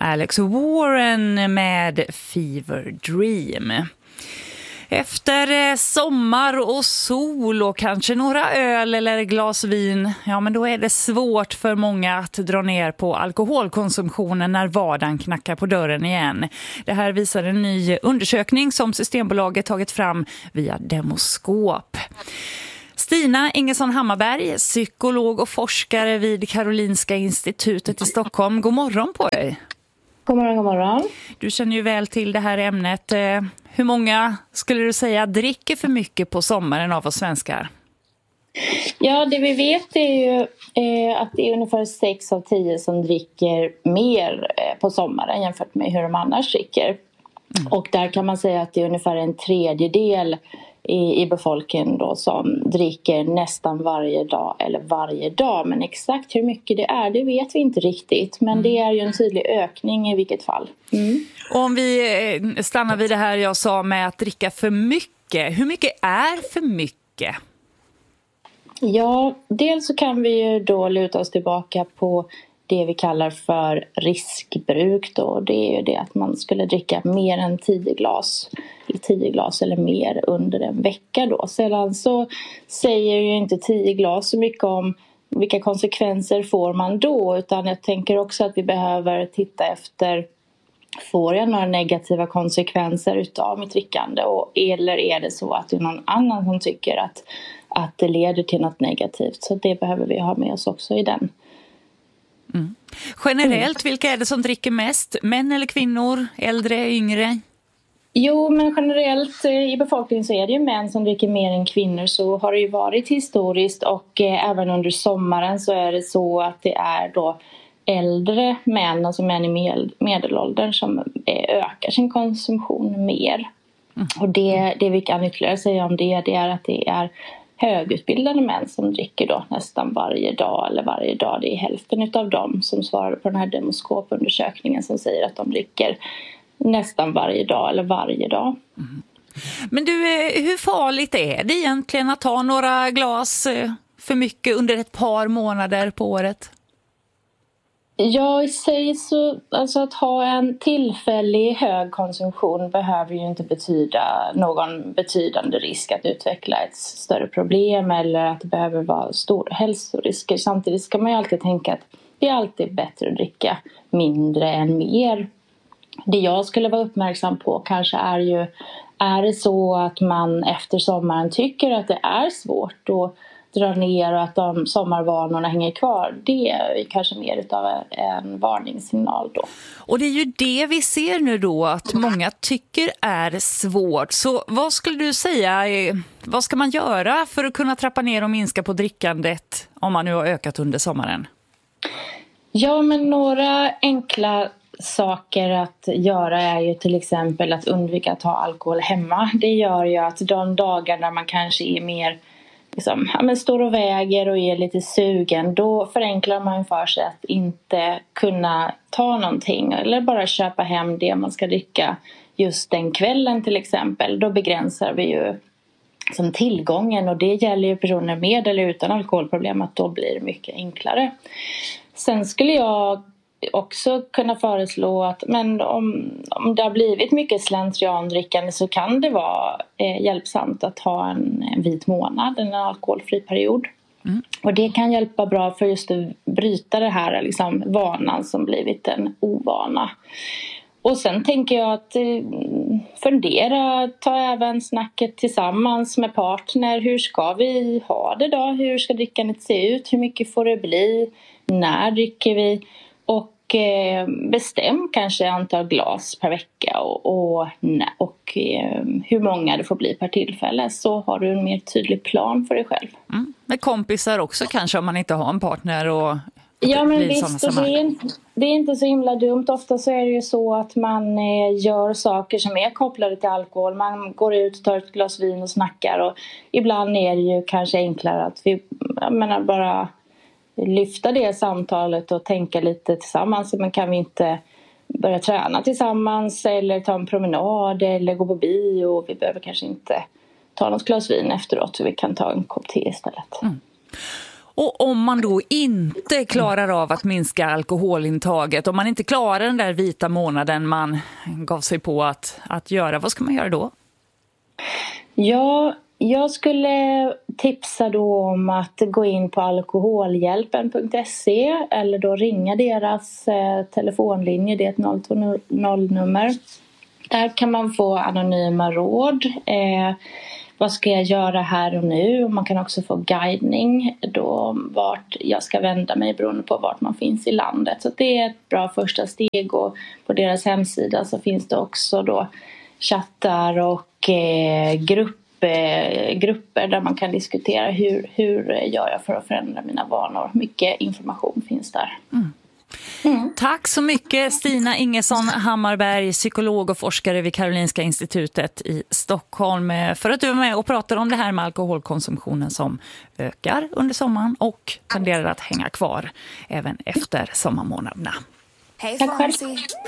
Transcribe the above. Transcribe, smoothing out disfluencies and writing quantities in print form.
Alex Warren med Fever Dream. Efter sommar och sol och kanske några öl eller glas vin, ja men då är det svårt för många att dra ner på alkoholkonsumtionen när vardagen knackar på dörren igen. Det här visar en ny undersökning som Systembolaget tagit fram via Demoskop. Stina Ingesson Hammarberg, psykolog och forskare vid Karolinska institutet i Stockholm. God morgon på dig. God morgon, god morgon. Du känner ju väl till det här ämnet. Hur många skulle du säga dricker för mycket på sommaren av oss svenskar? Ja, det vi vet är ju att det är ungefär 6 av 10 som dricker mer på sommaren jämfört med hur de annars dricker. Och där kan man säga att det är ungefär en tredjedel i befolkningen då som dricker nästan varje dag eller varje dag. Men exakt hur mycket det vet vi inte riktigt. Men det är ju en tydlig ökning i vilket fall. Om vi stannar vid det här jag sa med att dricka för mycket. Hur mycket är för mycket? Ja, dels så kan vi ju då luta oss tillbaka på det vi kallar för riskbruk då. Det är ju det att man skulle dricka mer än 10 glas eller mer under en vecka då. Sedan så säger ju inte 10 glas så mycket om vilka konsekvenser får man då, utan jag tänker också att vi behöver titta efter, får jag några negativa konsekvenser utav mitt drickande, eller är det så att det är någon annan som tycker att det leder till något negativt, så det behöver vi ha med oss också i den. Generellt, vilka är det som dricker mest? Män eller kvinnor? Äldre, yngre? Jo, men generellt i befolkningen så är det ju män som dricker mer än kvinnor. Så har det ju varit historiskt, och även under sommaren så är det så att det är då äldre män, alltså män i medelåldern, som ökar sin konsumtion mer. Och det vi kan ytterligare säga om det är att det är högutbildade män som dricker då nästan varje dag. Det är hälften av dem som svarar på den här Demoskop-undersökningen som säger att de dricker nästan varje dag eller varje dag. Men du, hur farligt är det egentligen att ta några glas för mycket under ett par månader på året? Ja, i sig så, alltså att ha en tillfällig hög konsumtion behöver ju inte betyda någon betydande risk att utveckla ett större problem eller att det behöver vara stora hälsorisker. Samtidigt ska man ju alltid tänka att det är alltid bättre att dricka mindre än mer. Det jag skulle vara uppmärksam på kanske är det så att man efter sommaren tycker att det är svårt att dra ner och att de sommarvanorna hänger kvar, det är kanske mer utav en varningssignal då. Och det är ju det vi ser nu då, att många tycker är svårt. Så vad skulle du säga, vad ska man göra för att kunna trappa ner och minska på drickandet om man nu har ökat under sommaren? Ja, men några enkla saker att göra är ju till exempel att undvika att ha alkohol hemma. Det gör ju att de dagar när man kanske är mer står och väger och är lite sugen, då förenklar man för sig att inte kunna ta någonting eller bara köpa hem det man ska dricka just den kvällen till exempel. Då begränsar vi ju som tillgången, och det gäller ju personer med eller utan alkoholproblem, att då blir det mycket enklare. Sen skulle jag också kunna föreslå att om det har blivit mycket slentriandrickande så kan det vara hjälpsamt att ha en vit månad, en alkoholfri period. Och det kan hjälpa bra för just att bryta det här vanan som blivit en ovana. Och sen tänker jag att ta även snacket tillsammans med partner. Hur ska vi ha det då? Hur ska drickandet se ut? Hur mycket får det bli? När dricker vi? Och bestäm kanske antal glas per vecka och hur många det får bli per tillfälle, så har du en mer tydlig plan för dig själv. Med kompisar också kanske, om man inte har en partner och ja, men visst, det är inte så himla dumt. Ofta så är det ju så att man gör saker som är kopplade till alkohol. Man går ut, tar ett glas vin och snackar, och ibland är det ju kanske enklare att vi bara lyfta det samtalet och tänka lite tillsammans. Men kan vi inte börja träna tillsammans eller ta en promenad eller gå på bio? Vi behöver kanske inte ta något glas vin efteråt, så vi kan ta en kopp te istället. Och om man då inte klarar av att minska alkoholintaget, om man inte klarar den där vita månaden man gav sig på att göra, vad ska man göra då? Ja, jag skulle tipsa då om att gå in på alkoholhjälpen.se eller då ringa deras telefonlinje, det är ett 020-nummer. Där kan man få anonyma råd. Vad ska jag göra här och nu? Och man kan också få guidning då vart jag ska vända mig beroende på vart man finns i landet. Så det är ett bra första steg, och på deras hemsida så finns det också då chattar och grupper där man kan diskutera hur gör jag för att förändra mina vanor. Mycket information finns där. Tack så mycket Stina Ingesson Hammarberg, psykolog och forskare vid Karolinska institutet i Stockholm, för att du var med och pratade om det här med alkoholkonsumtionen som ökar under sommaren och tenderar att hänga kvar även efter sommarmånaderna. Tack själv.